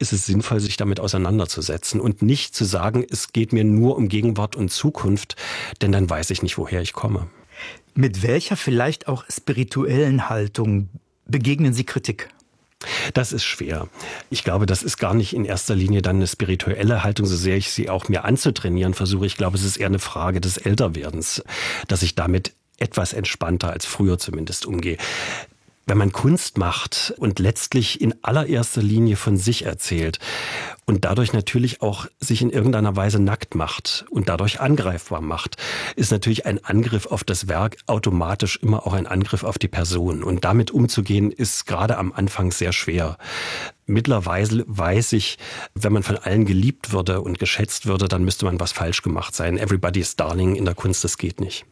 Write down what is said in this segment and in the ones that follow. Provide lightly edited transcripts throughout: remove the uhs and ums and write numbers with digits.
ist es sinnvoll, sich damit auseinanderzusetzen und nicht zu sagen, es geht mir nur um Gegenwart und Zukunft, denn dann weiß ich nicht, woher ich komme. Mit welcher vielleicht auch spirituellen Haltung begegnen Sie Kritik? Das ist schwer. Ich glaube, das ist gar nicht in erster Linie dann eine spirituelle Haltung, so sehr ich sie auch mir anzutrainieren versuche. Ich glaube, es ist eher eine Frage des Älterwerdens, dass ich damit etwas entspannter als früher zumindest umgehe. Wenn man Kunst macht und letztlich in allererster Linie von sich erzählt und dadurch natürlich auch sich in irgendeiner Weise nackt macht und dadurch angreifbar macht, ist natürlich ein Angriff auf das Werk automatisch immer auch ein Angriff auf die Person. Und damit umzugehen, ist gerade am Anfang sehr schwer. Mittlerweile weiß ich, wenn man von allen geliebt würde und geschätzt würde, dann müsste man was falsch gemacht sein. Everybody's Darling in der Kunst, das geht nicht.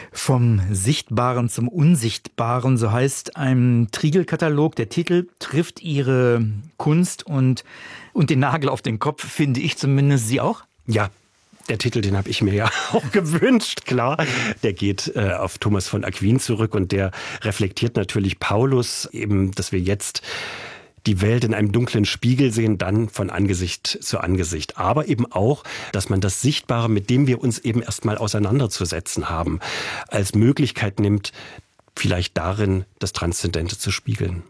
Vom Sichtbaren zum Unsichtbaren, so heißt ein Trigl-Katalog. Der Titel trifft Ihre Kunst und den Nagel auf den Kopf, finde ich zumindest. Sie auch? Ja. Der Titel, den habe ich mir ja auch gewünscht, klar. Der geht auf Thomas von Aquin zurück und der reflektiert natürlich Paulus, eben, dass wir jetzt die Welt in einem dunklen Spiegel sehen, dann von Angesicht zu Angesicht. Aber eben auch, dass man das Sichtbare, mit dem wir uns eben erstmal auseinanderzusetzen haben, als Möglichkeit nimmt, vielleicht darin das Transzendente zu spiegeln.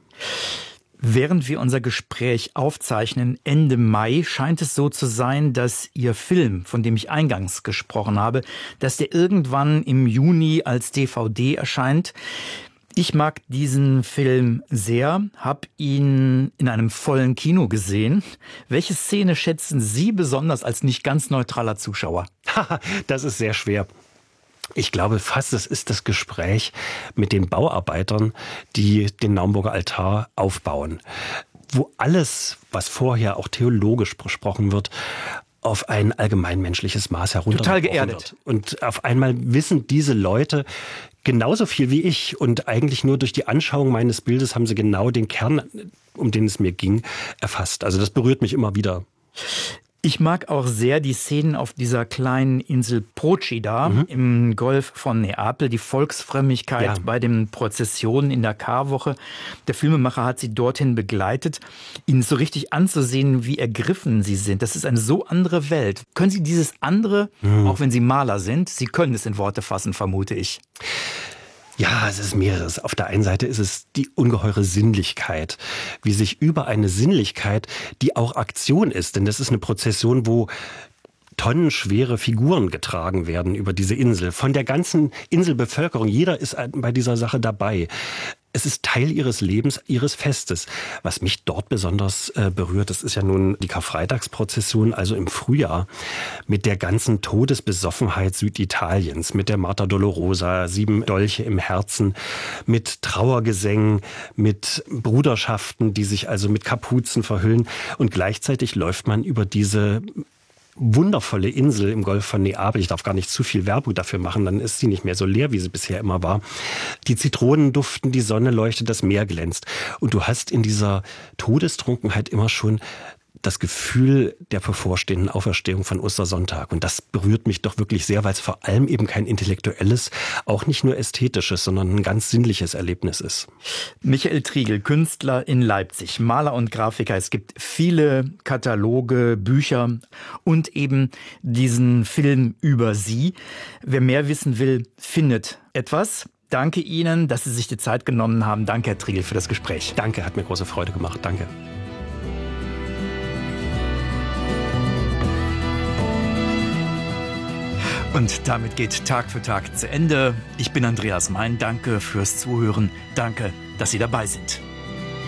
Während wir unser Gespräch aufzeichnen, Ende Mai, scheint es so zu sein, dass Ihr Film, von dem ich eingangs gesprochen habe, dass der irgendwann im Juni als DVD erscheint. Ich mag diesen Film sehr, habe ihn in einem vollen Kino gesehen. Welche Szene schätzen Sie besonders als nicht ganz neutraler Zuschauer? Das ist sehr schwer. Ich glaube fast, es ist das Gespräch mit den Bauarbeitern, die den Naumburger Altar aufbauen, wo alles, was vorher auch theologisch besprochen wird, auf ein allgemeinmenschliches Maß heruntergebrochen total geerdet wird. Und auf einmal wissen diese Leute genauso viel wie ich und eigentlich nur durch die Anschauung meines Bildes haben sie genau den Kern, um den es mir ging, erfasst. Also das berührt mich immer wieder. Ich mag auch sehr die Szenen auf dieser kleinen Insel Procida im Golf von Neapel, die Volksfrömmigkeit bei den Prozessionen in der Karwoche. Der Filmemacher hat sie dorthin begleitet, ihnen so richtig anzusehen, wie ergriffen sie sind. Das ist eine so andere Welt. Können Sie dieses andere, auch wenn Sie Maler sind, Sie können es in Worte fassen, vermute ich. Ja, es ist mehreres. Auf der einen Seite ist es die ungeheure Sinnlichkeit, wie sich über eine Sinnlichkeit, die auch Aktion ist, denn das ist eine Prozession, wo tonnenschwere Figuren getragen werden über diese Insel. Von der ganzen Inselbevölkerung, jeder ist bei dieser Sache dabei. Es ist Teil ihres Lebens, ihres Festes. Was mich dort besonders berührt, das ist ja nun die Karfreitagsprozession, also im Frühjahr, mit der ganzen Todesbesoffenheit Süditaliens, mit der Mater Dolorosa, 7 Dolche im Herzen, mit Trauergesängen, mit Bruderschaften, die sich also mit Kapuzen verhüllen. Und gleichzeitig läuft man über diese wundervolle Insel im Golf von Neapel. Ich darf gar nicht zu viel Werbung dafür machen, dann ist sie nicht mehr so leer, wie sie bisher immer war. Die Zitronen duften, die Sonne leuchtet, das Meer glänzt. Und du hast in dieser Todestrunkenheit immer schon das Gefühl der bevorstehenden Auferstehung von Ostersonntag. Und das berührt mich doch wirklich sehr, weil es vor allem eben kein intellektuelles, auch nicht nur ästhetisches, sondern ein ganz sinnliches Erlebnis ist. Michael Trigl, Künstler in Leipzig, Maler und Grafiker. Es gibt viele Kataloge, Bücher und eben diesen Film über Sie. Wer mehr wissen will, findet etwas. Danke Ihnen, dass Sie sich die Zeit genommen haben. Danke, Herr Trigl, für das Gespräch. Danke, hat mir große Freude gemacht. Danke. Und damit geht Tag für Tag zu Ende. Ich bin Andreas Mein. Danke fürs Zuhören. Danke, dass Sie dabei sind.